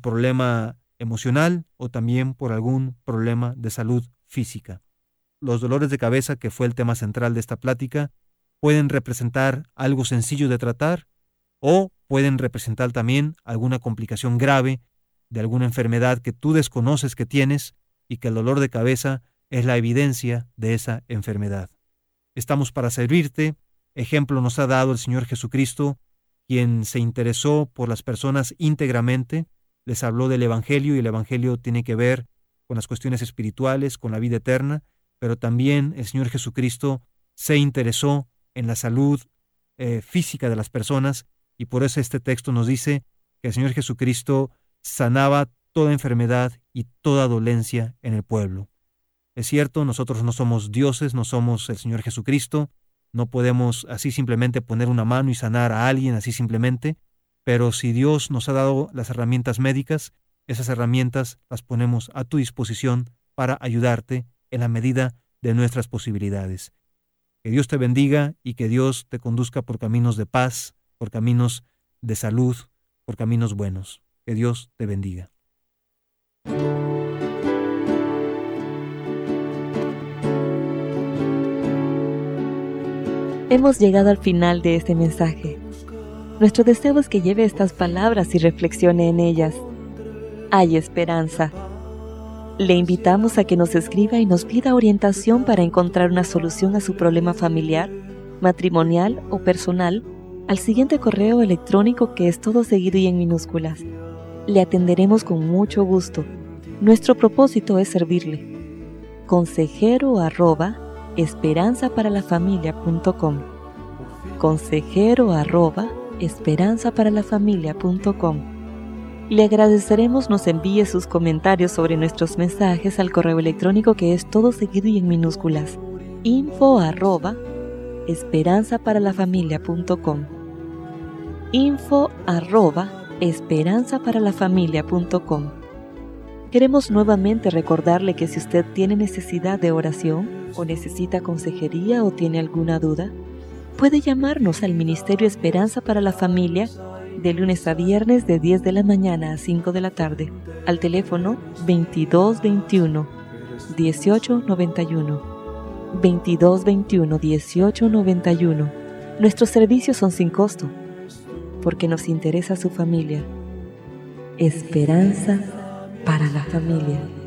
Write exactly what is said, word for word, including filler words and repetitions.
problema emocional o también por algún problema de salud física. Los dolores de cabeza, que fue el tema central de esta plática, pueden representar algo sencillo de tratar o pueden representar también alguna complicación grave de alguna enfermedad que tú desconoces que tienes y que el dolor de cabeza es la evidencia de esa enfermedad. Estamos para servirte. Ejemplo nos ha dado el Señor Jesucristo, quien se interesó por las personas íntegramente. Les habló del Evangelio y el Evangelio tiene que ver con las cuestiones espirituales, con la vida eterna, pero también el Señor Jesucristo se interesó en la salud eh, física de las personas y por eso este texto nos dice que el Señor Jesucristo sanaba toda enfermedad y toda dolencia en el pueblo. Es cierto, nosotros no somos dioses, no somos el Señor Jesucristo, no podemos así simplemente poner una mano y sanar a alguien así simplemente, pero si Dios nos ha dado las herramientas médicas, esas herramientas las ponemos a tu disposición para ayudarte en la medida de nuestras posibilidades. Que Dios te bendiga y que Dios te conduzca por caminos de paz, por caminos de salud, por caminos buenos. Que Dios te bendiga. Hemos llegado al final de este mensaje. Nuestro deseo es que lleve estas palabras y reflexione en ellas. Hay esperanza. Le invitamos a que nos escriba y nos pida orientación para encontrar una solución a su problema familiar, matrimonial o personal al siguiente correo electrónico que es todo seguido y en minúsculas. Le atenderemos con mucho gusto. Nuestro propósito es servirle. Consejero arroba esperanza para la familia punto com. Consejero arroba esperanza para la familia punto com. Le agradeceremos nos envíe sus comentarios sobre nuestros mensajes al correo electrónico que es todo seguido y en minúsculas. info arroba esperanza para la familia punto com. info arroba esperanza para la familia punto com. Queremos nuevamente recordarle que si usted tiene necesidad de oración o necesita consejería o tiene alguna duda, puede llamarnos al Ministerio Esperanza para la Familia de lunes a viernes de diez de la mañana a cinco de la tarde al teléfono veintidós veintiuno dieciocho noventa y uno. veintidós veintiuno dieciocho noventa y uno. Nuestros servicios son sin costo porque nos interesa su familia. Esperanza para la familia.